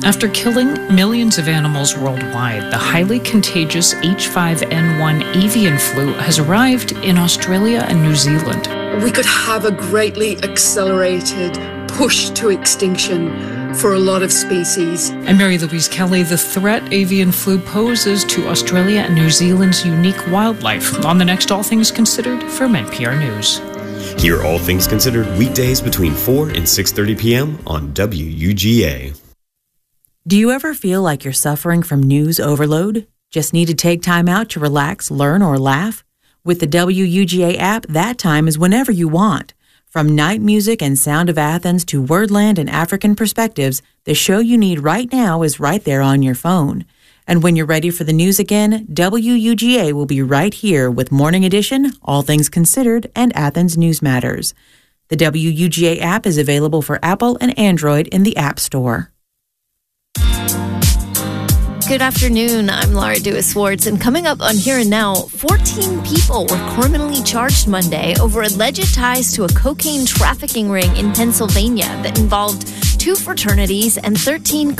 After killing millions of animals worldwide, the highly contagious H5N1 avian flu has arrived in Australia and New Zealand. We could have a greatly accelerated push to extinction for a lot of species. I'm Mary Louise Kelly. The threat avian flu poses to Australia and New Zealand's unique wildlife on the next All Things Considered from NPR News. Hear All Things Considered weekdays between 4 and 6:30 p.m. on WUGA. Do you ever feel like you're suffering from news overload? Just need to take time out to relax, learn, or laugh? With the WUGA app, that time is whenever you want. From night music and Sound of Athens to Wordland and African Perspectives, the show you need right now is right there on your phone. And when you're ready for the news again, WUGA will be right here with Morning Edition, All Things Considered, and Athens News Matters. The WUGA app is available for Apple and Android in the App Store. Good afternoon, I'm Laura Dewis-Swartz, and coming up on Here and Now, 14 people were criminally charged Monday over alleged ties to a cocaine trafficking ring in Pennsylvania that involved 2 fraternities and 13